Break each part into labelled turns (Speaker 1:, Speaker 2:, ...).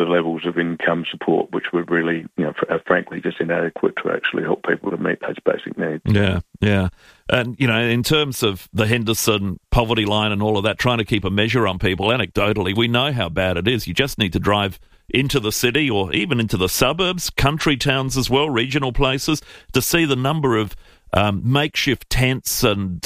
Speaker 1: the levels of income support, which were really, frankly, just inadequate to actually help people to meet those basic needs.
Speaker 2: Yeah. And, in terms of the Henderson poverty line and all of that, trying to keep a measure on people, anecdotally, we know how bad it is. You just need to drive into the city or even into the suburbs, country towns as well, regional places, to see the number of makeshift tents and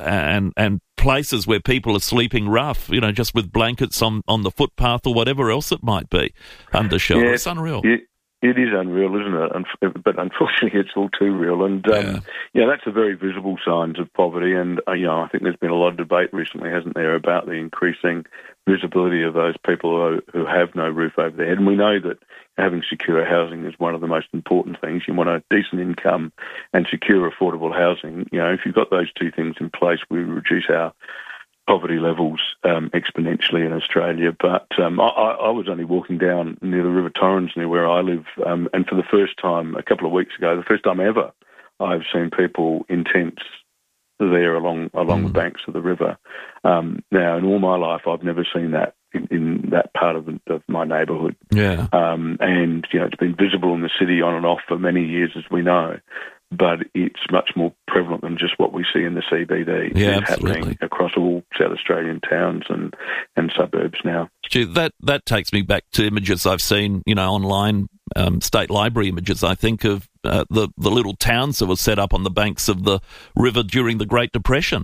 Speaker 2: places where people are sleeping rough, just with blankets on the footpath or whatever else it might be under shelter.
Speaker 1: Yeah,
Speaker 2: it's unreal.
Speaker 1: It is unreal, isn't it? But unfortunately, it's all too real. And, that's a very visible signs of poverty. And, I think there's been a lot of debate recently, hasn't there, about the increasing visibility of those people who have no roof over their head. And we know that having secure housing is one of the most important things. You want a decent income and secure, affordable housing. If you've got those two things in place, we reduce our poverty levels exponentially in Australia. But I was only walking down near the River Torrens, near where I live, and for the first time a couple of weeks ago, the first time ever, I've seen people in tents there along the banks of the river. Now, in all my life, I've never seen that in that part of my neighbourhood.
Speaker 2: Yeah.
Speaker 1: And, it's been visible in the city on and off for many years, as we know. But it's much more prevalent than just what we see in the CBD.
Speaker 2: Yeah,
Speaker 1: it's happening across all South Australian towns and suburbs now.
Speaker 2: Gee, that takes me back to images I've seen, online, state library images, I think, of the little towns that were set up on the banks of the river during the Great Depression.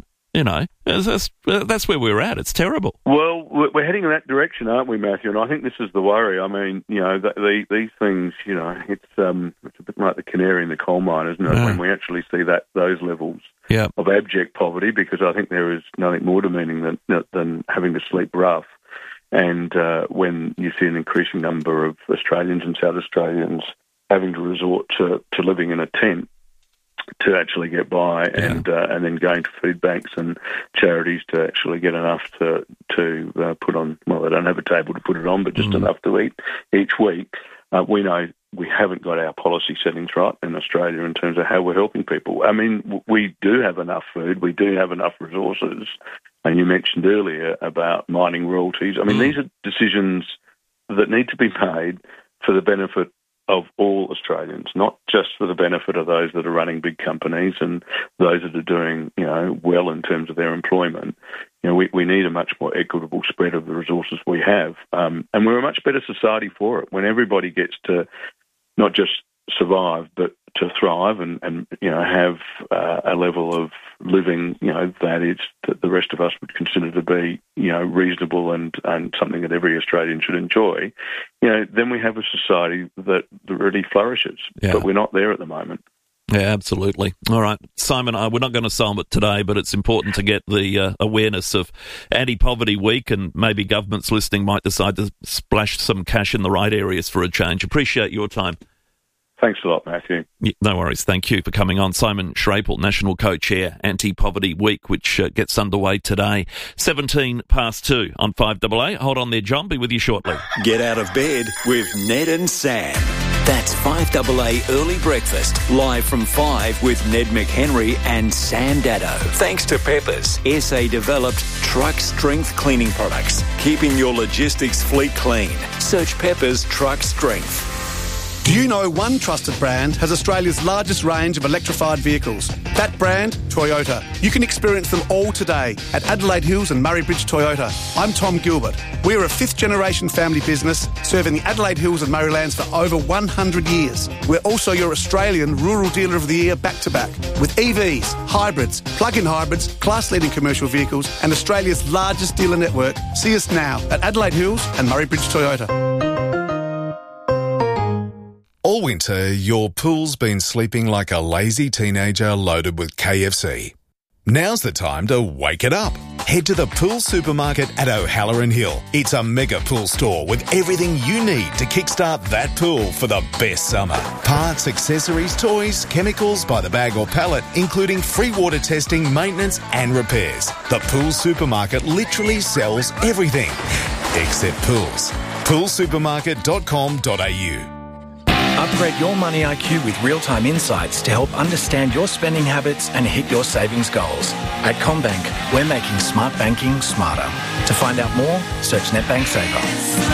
Speaker 2: That's where we're at. It's terrible.
Speaker 1: Well, we're heading in that direction, aren't we, Matthew? And I think this is the worry. I mean, these things, it's a bit like the canary in the coal mine, isn't it?
Speaker 2: Yeah.
Speaker 1: When we actually see those levels
Speaker 2: Yeah.
Speaker 1: of abject poverty, because I think there is nothing more demeaning than having to sleep rough. And when you see an increasing number of Australians and South Australians having to resort to living in a tent to actually get by, and then going to food banks and charities to actually get enough to put on. Well, they don't have a table to put it on, but just enough to eat each week. We know we haven't got our policy settings right in Australia in terms of how we're helping people. I mean, we do have enough food, we do have enough resources, and you mentioned earlier about mining royalties. I mean, these are decisions that need to be made for the benefit of all Australians, not just for the benefit of those that are running big companies and those that are doing, well in terms of their employment. We need a much more equitable spread of the resources we have. And we're a much better society for it when everybody gets to not just survive, but to thrive and have a level of living, that the rest of us would consider to be, reasonable and something that every Australian should enjoy. Then we have a society that really flourishes.
Speaker 2: Yeah.
Speaker 1: But we're not there at the moment.
Speaker 2: Yeah, absolutely. All right, Simon, we're not going to solve it today, but it's important to get the awareness of Anti-Poverty Week, and maybe governments listening might decide to splash some cash in the right areas for a change. Appreciate your time.
Speaker 1: Thanks a lot, Matthew.
Speaker 2: No worries. Thank you for coming on. Simon Schrapel, National Co-Chair, Anti-Poverty Week, which gets underway today. 2 on 5AA. Hold on there, John. Be with you shortly.
Speaker 3: Get out of bed with Ned and Sam. That's 5AA Early Breakfast, live from 5 with Ned McHenry and Sam Dado. Thanks to Peppers, SA-developed truck strength cleaning products, keeping your logistics fleet clean. Search Peppers Truck Strength.
Speaker 4: Do you know one trusted brand has Australia's largest range of electrified vehicles? That brand, Toyota. You can experience them all today at Adelaide Hills and Murray Bridge Toyota. I'm Tom Gilbert. We're a fifth-generation family business serving the Adelaide Hills and Murraylands for over 100 years. We're also your Australian Rural Dealer of the Year back-to-back. With EVs, hybrids, plug-in hybrids, class-leading commercial vehicles and Australia's largest dealer network. See us now at Adelaide Hills and Murray Bridge Toyota.
Speaker 5: All winter, your pool's been sleeping like a lazy teenager loaded with KFC. Now's the time to wake it up. Head to the Pool Supermarket at O'Halloran Hill. It's a mega pool store with everything you need to kickstart that pool for the best summer. Parts, accessories, toys, chemicals by the bag or pallet, including free water testing, maintenance and repairs. The Pool Supermarket literally sells everything, except pools. poolsupermarket.com.au.
Speaker 6: Upgrade your money IQ with real-time insights to help understand your spending habits and hit your savings goals. At CommBank, we're making smart banking smarter. To find out more, search NetBank Saver.